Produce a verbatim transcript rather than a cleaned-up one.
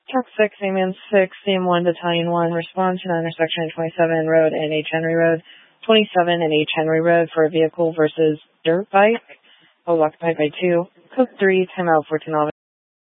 Truck six, Amen six, C M one, Battalion one, respond to the intersection of twenty-seven Road and H. Henry Road, twenty-seven and H. Henry Road for a vehicle versus dirt bike. Hold occupied by two. Code three, time out for